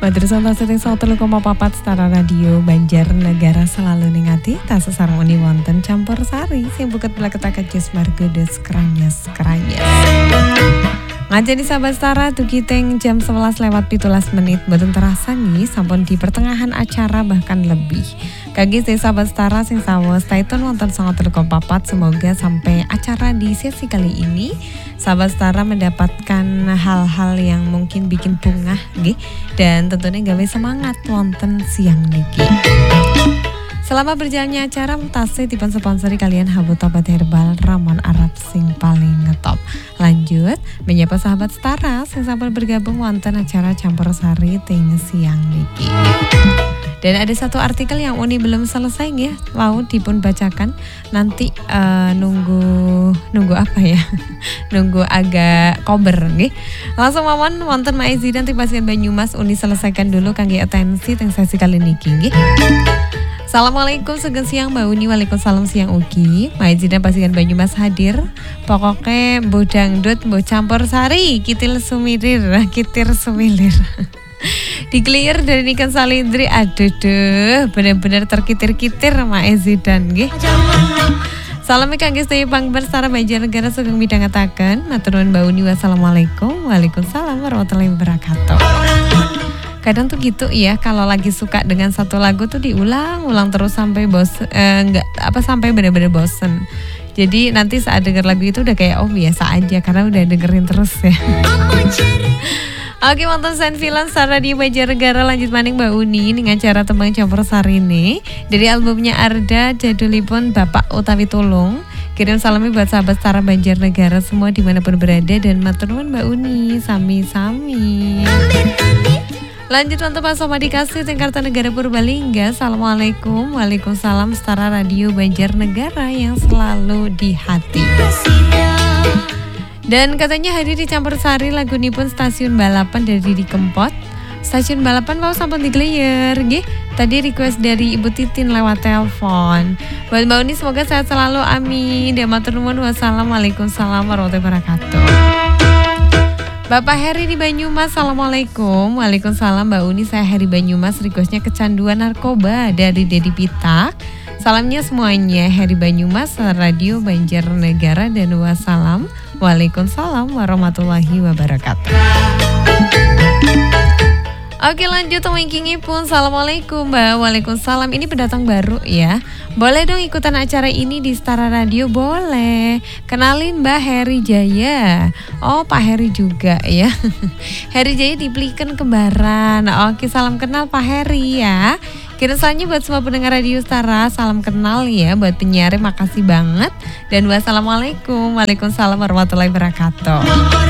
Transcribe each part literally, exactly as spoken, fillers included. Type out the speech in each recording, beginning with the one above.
Madrasah Tasiti Sotelu Koma Papat Setara Radio Banjarnegara selalu ningati tak sesarang uni wonten campur sari sing buket belaketaken jus margodes kranyas kranyas. Ngajeni sahabat setara tuki teng jam sebelas lewat pitulas menit mboten terasa nih sampun di pertengahan acara bahkan lebih. Kagi saya sahabat setara sing sawos taitun wonten sangat telkom papat, semoga sampai acara di sesi kali ini sahabat setara mendapatkan hal-hal yang mungkin bikin bungah nggih dan tentunya gawe semangat wonten siang niki. Selama berjalannya acara tasih dipun sponsori kalian Habut Obat Herbal Ramon Arab sing paling ngetop. Lanjut menyapa sahabat setara sing sampun bergabung wonten acara campur sari teng siang niki. Dan ada satu artikel yang Uni belum selesai ya, mau dipun bacakan nanti uh, nunggu nunggu apa ya? nunggu agak kober nggih. Langsung mawon wonten Maizidan ti pasien Banyumas Uni selesaikan dulu kangge atensi teng sesi kali niki nggih. Assalamualaikum sugeng siang Mbak Uni. Waalaikumsalam siang ugi. Maizidan pasien Banyumas hadir. Pokoknya mbuh dangdut mbuh campur sari kitil sumirir kitir sumilir. Diklir dari Niken Salindri, aduh deh, bener-bener terkitir-kitir Maizidan nggih. Salam kangge sedaya pangbar setara Banjarnegara sugeng midhangetaken. Matur nuwun Mbak Uni. Wassalamualaikum. Waalaikumsalam warahmatullahi wabarakatuh. Kadang tuh gitu ya, kalau lagi suka dengan satu lagu tuh diulang-ulang terus sampai bos eh, enggak apa sampai benar-benar bosen. Jadi nanti saat denger lagu itu udah kayak oh biasa aja karena udah dengerin terus ya. Oke, mantan Senfilan Star Radio Banjarnegara lanjut maning Mbak Uni dengan cara tembang campur sari ini dari albumnya Arda jadulipun Bapak Utawi Tulung. Kirim salamnya buat sahabat Star Banjarnegara semua dimanapun berada dan matur nuwun Mbak Uni sami-sami. Lanjut untuk Pak Soma dikasih teng Kartanegara Purbalingga. Assalamualaikum. Waalaikumsalam Setara Radio Banjarnegara yang selalu di hati. Dan katanya hadir di campur sari lagu nipun Stasiun Balapan dari Didi Kempot. Stasiun Balapan mau sampun digleyer nggih. Tadi request dari Ibu Titin lewat telepon. Buat Mbak Uni semoga sehat selalu amin. Dan matur nuwun wassalamualaikum warahmatullahi wabarakatuh. Bapak Heri di Banyumas, Assalamualaikum. Waalaikumsalam Mbak Uni, saya Heri Banyumas. Requestnya kecanduan narkoba dari Dedi Pitak. Salamnya semuanya Heri Banyumas, Radio Banjarnegara dan wassalam. Waalaikumsalam warahmatullahi wabarakatuh. Oke lanjut wingingi pun. Assalamualaikum Mbak. Waalaikumsalam. Ini pendatang baru ya. Boleh dong ikutan acara ini di Setara Radio? Boleh. Kenalin Mbak Heri Jaya. Oh Pak Heri juga ya. Heri Jaya dibelikan kembaran. Oke salam kenal Pak Heri ya. Kirim salamnya buat semua pendengar Radio Setara. Salam kenal ya buat penyiar. Makasih banget. Dan wassalamualaikum. Waalaikumsalam warahmatullahi wabarakatuh.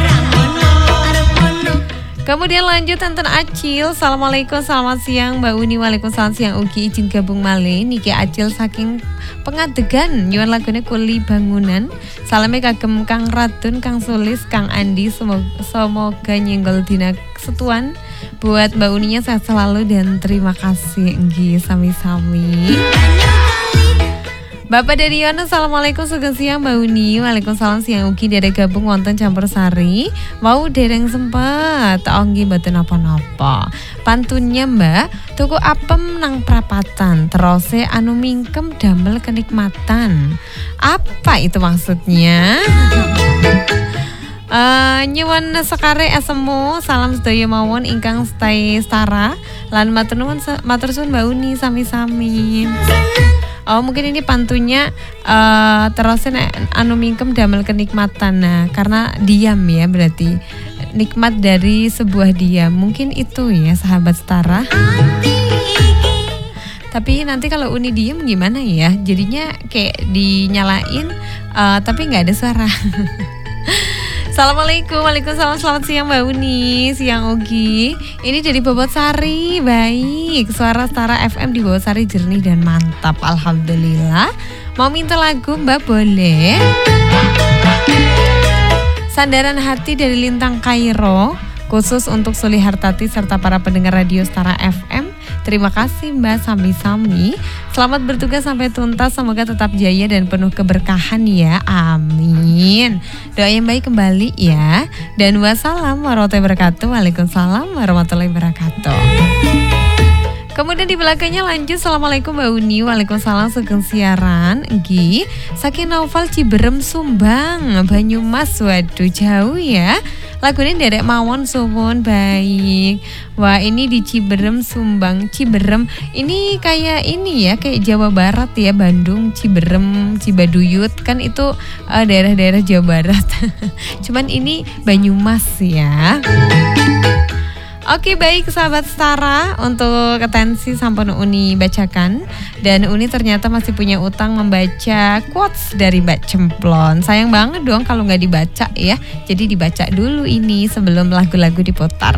Kemudian lanjut Tanten Acil. Assalamualaikum, selamat siang Mbak Uni. Waalaikumsalam siang ugi izin gabung malih niki Acil saking Pengadegan nyuwun lagune Kuli Bangunan. Salamnya kagem Kang Radun, Kang Sulis, Kang Andi. Semoga, semoga nyenggol dina kesetuan. Buat Mbak Uninya sehat selalu dan terima kasih nggih sami-sami. Bapak Daryono, Assalamualaikum, sugeng siang Mbak Uni. Waalaikumsalam siang ugi dari gabung wonten campur sari. Mau dereng sempet, onggi mboten napa-napa. Pantunnya Mbak, tuku apem nang prapatan, terose anu mingkem damel kenikmatan. Apa itu maksudnya? Uh, nyuwun sekare esemu, salam sedaya mawon ingkang stay Setara. Lan matur nuwun matur suwun Mbak Uni sami-sami. Oh mungkin ini pantunya uh, terusin anu mingkem damel kenikmatan. Nah karena diam ya berarti nikmat dari sebuah diam. Mungkin itu ya sahabat Setara. Tapi nanti kalau Uni diem gimana ya? Jadinya kayak dinyalain uh, tapi gak ada suara. Assalamualaikum, waalaikumsalam, selamat siang Mbak Uni, siang Ugi. Ini dari Bobot Sari, baik. Suara Setara F M di Bobot Sari jernih dan mantap, alhamdulillah. Mau minta lagu Mbak boleh? Sandaran Hati dari Lintang Kairo, khusus untuk Suli Hartati serta para pendengar radio Setara F M. Terima kasih Mbak Sami-Sami. Selamat bertugas sampai tuntas. Semoga tetap jaya dan penuh keberkahan ya. Amin. Doa yang baik kembali ya. Dan wassalam warahmatullahi wabarakatuh. Waalaikumsalam warahmatullahi wabarakatuh. Kemudian di belakangnya lanjut. Assalamualaikum Mbak Uni. Waalaikumsalam, sugeng siaran. Gi, Saking Naufal Ciberem Sumbang Banyumas. Waduh jauh ya. Lagunya derek mawon suwun baik. Wah ini di Ciberem Sumbang. Ciberem ini kayak ini ya, kayak Jawa Barat ya. Bandung, Ciberem, Cibaduyut kan itu uh, daerah-daerah Jawa Barat. Cuman ini Banyumas ya. Oke baik sahabat Setara, untuk atensi sampun Uni bacakan. Dan Uni ternyata masih punya utang membaca quotes dari Mbak Cemplon. Sayang banget dong kalau nggak dibaca ya. Jadi dibaca dulu ini sebelum lagu-lagu diputar.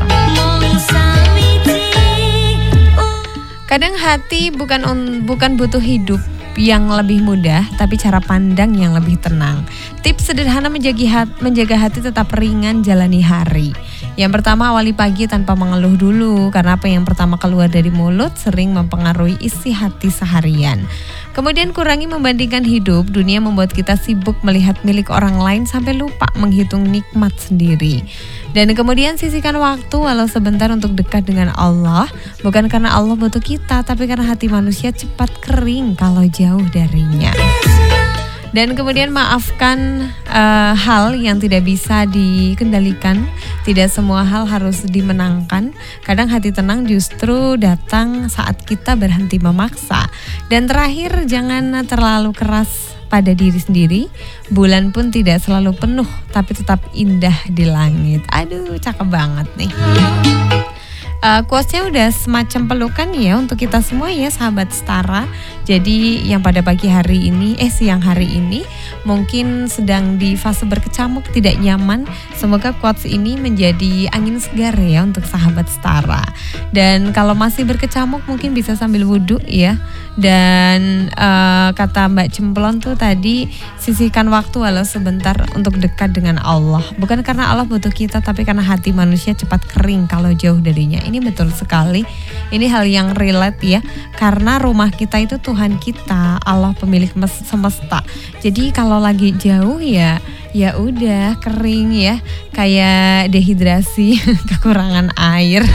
Kadang hati bukan un, bukan butuh hidup yang lebih mudah, tapi cara pandang yang lebih tenang. Tips sederhana menjaga hati, menjaga hati tetap ringan jalani hari. Yang pertama, awali pagi tanpa mengeluh dulu, karena apa yang pertama keluar dari mulut sering mempengaruhi isi hati seharian. Kemudian kurangi membandingkan hidup. Dunia membuat kita sibuk melihat milik orang lain sampai lupa menghitung nikmat sendiri. Dan kemudian sisihkan waktu walau sebentar untuk dekat dengan Allah. Bukan karena Allah butuh kita, tapi karena hati manusia cepat kering kalau jauh darinya. Dan kemudian maafkan uh, hal yang tidak bisa dikendalikan. Tidak semua hal harus dimenangkan. Kadang hati tenang justru datang saat kita berhenti memaksa. Dan terakhir, jangan terlalu keras pada diri sendiri. Bulan pun tidak selalu penuh, tapi tetap indah di langit. Aduh, cakep banget nih. Uh, quotes-nya udah semacam pelukan ya untuk kita semua ya sahabat Setara. Jadi yang pada pagi hari ini, eh siang hari ini mungkin sedang di fase berkecamuk, tidak nyaman. Semoga quotes ini menjadi angin segar ya untuk sahabat Setara. Dan kalau masih berkecamuk mungkin bisa sambil wudhu ya. Dan uh, kata Mbak Cemplon tuh tadi, sisihkan waktu walau sebentar untuk dekat dengan Allah. Bukan karena Allah butuh kita, tapi karena hati manusia cepat kering kalau jauh darinya. Ini betul sekali. Ini hal yang relate ya. Karena rumah kita itu Tuhan kita, Allah pemilik semesta. Jadi kalau lagi jauh ya, ya udah kering ya, kayak dehidrasi, kekurangan air.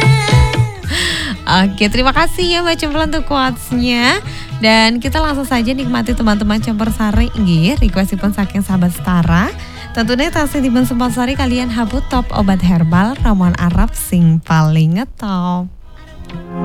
Oke, terima kasih ya Mbak Cemplon untuk quotes-nya. Dan kita langsung saja nikmati teman-teman Campur Sari. Nggih, requestipun saking sahabat Setara. Tentunya tasih dipun sponsori kalian Habu Top obat herbal ramuan Arab sing paling ngetop.